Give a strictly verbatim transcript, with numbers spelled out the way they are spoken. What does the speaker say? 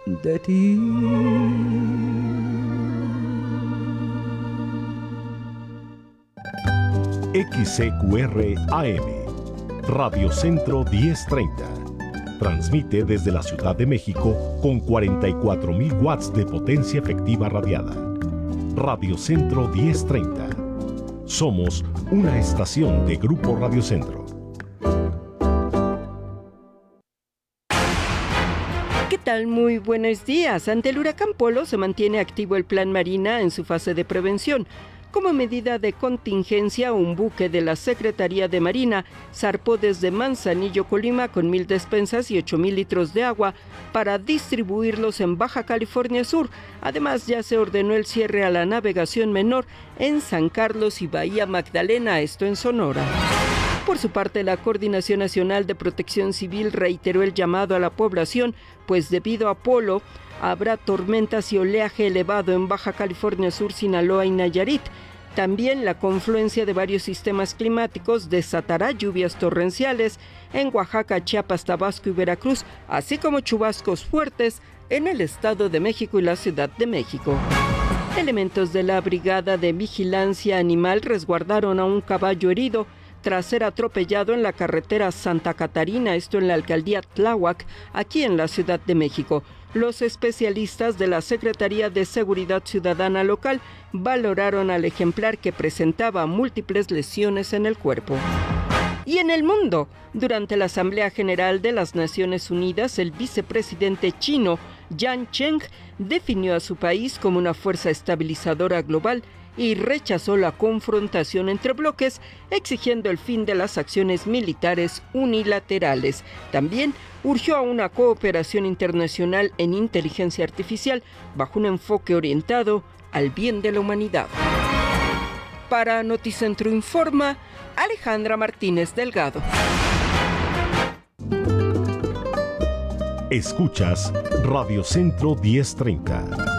de ti. X C Q R A M, Radio Centro diez treinta. Transmite desde la Ciudad de México con cuarenta y cuatro mil watts de potencia efectiva radiada. Radio Centro diez treinta. Somos una estación de Grupo Radio Centro. ¿Qué tal? Muy buenos días. Ante el huracán Polo se mantiene activo el Plan Marina en su fase de prevención. Como medida de contingencia, un buque de la Secretaría de Marina zarpó desde Manzanillo, Colima, con mil despensas y ocho mil litros de agua para distribuirlos en Baja California Sur. Además, ya se ordenó el cierre a la navegación menor en San Carlos y Bahía Magdalena, esto en Sonora. Por su parte, la Coordinación Nacional de Protección Civil reiteró el llamado a la población, pues debido a Polo, habrá tormentas y oleaje elevado en Baja California Sur, Sinaloa y Nayarit. También la confluencia de varios sistemas climáticos desatará lluvias torrenciales en Oaxaca, Chiapas, Tabasco y Veracruz, así como chubascos fuertes en el Estado de México y la Ciudad de México. Elementos de la Brigada de Vigilancia Animal resguardaron a un caballo herido tras ser atropellado en la carretera Santa Catarina, esto en la alcaldía Tláhuac, aquí en la Ciudad de México. Los especialistas de la Secretaría de Seguridad Ciudadana local valoraron al ejemplar, que presentaba múltiples lesiones en el cuerpo. Y en el mundo, durante la Asamblea General de las Naciones Unidas, el vicepresidente chino Yang Cheng definió a su país como una fuerza estabilizadora global y rechazó la confrontación entre bloques, exigiendo el fin de las acciones militares unilaterales. También urgió a una cooperación internacional en inteligencia artificial bajo un enfoque orientado al bien de la humanidad. Para Noticentro Informa, Alejandra Martínez Delgado. Escuchas Radio Centro diez treinta.